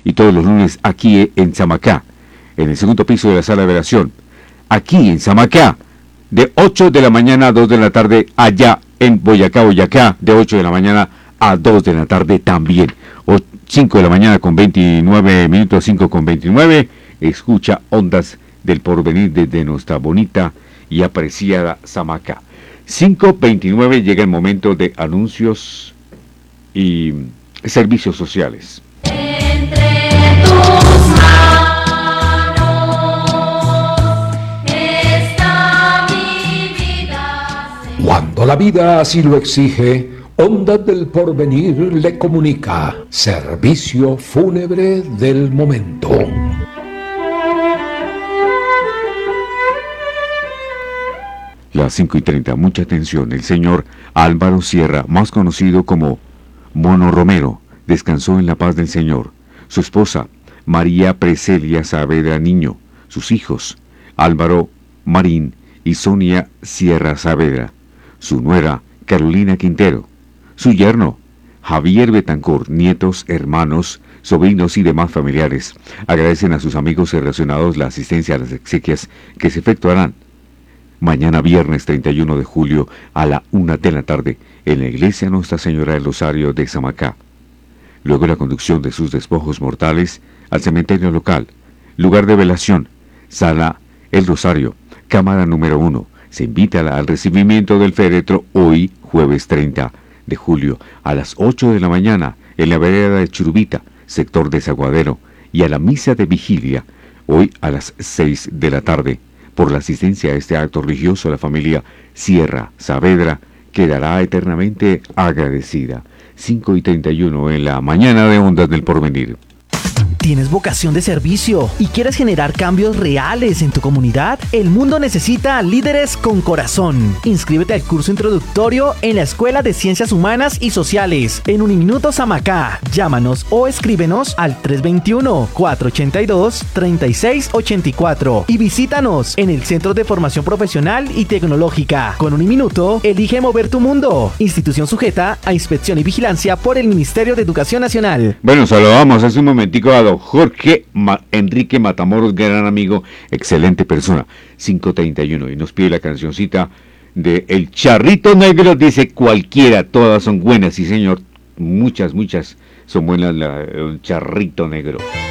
y todos los lunes aquí en Samacá, en el segundo piso de la sala de velación. Aquí en Samacá, de 8 de la mañana a 2 de la tarde, allá en Boyacá, de 8 de la mañana a 2 de la tarde también. 5 de la mañana con 29 minutos, 5 con 29, escucha Ondas del Porvenir desde nuestra bonita y apreciada Samacá. 5:29 llega el momento de anuncios y servicios sociales. Entre tus manos está mi vida, Señor. Cuando la vida así lo exige, Ondas del Porvenir le comunica servicio fúnebre del momento. Las 5:30, mucha atención. El señor Álvaro Sierra, más conocido como Mono Romero, descansó en la paz del Señor. Su esposa, María Preselia Saavedra Niño. Sus hijos, Álvaro Marín y Sonia Sierra Saavedra. Su nuera, Carolina Quintero. Su yerno, Javier Betancourt. Nietos, hermanos, sobrinos y demás familiares agradecen a sus amigos y relacionados la asistencia a las exequias que se efectuarán mañana viernes 31 de julio a la 1 de la tarde en la iglesia Nuestra Señora del Rosario de Samacá. Luego la conducción de sus despojos mortales al cementerio local, lugar de velación, sala El Rosario, cámara número 1. Se invita al recibimiento del féretro hoy, jueves 30 de julio, a las 8 de la mañana en la vereda de Churubita, sector Desaguadero, y a la misa de vigilia hoy a las 6 de la tarde. Por la asistencia a este acto religioso, la familia Sierra Saavedra quedará eternamente agradecida. 5:31 en la mañana de Ondas del Porvenir. ¿Tienes vocación de servicio y quieres generar cambios reales en tu comunidad? El mundo necesita líderes con corazón. Inscríbete al curso introductorio en la Escuela de Ciencias Humanas y Sociales en Uniminuto Samacá. Llámanos o escríbenos al 321-482-3684 y visítanos en el Centro de Formación Profesional y Tecnológica. Con Uniminuto, elige mover tu mundo. Institución sujeta a inspección y vigilancia por el Ministerio de Educación Nacional. Bueno, saludamos hace un momentico a don Jorge Enrique Matamoros, gran amigo, excelente persona. 5:31 y nos pide la cancioncita de El Charrito Negro. Dice cualquiera, todas son buenas, sí señor, muchas son buenas, el Charrito Negro.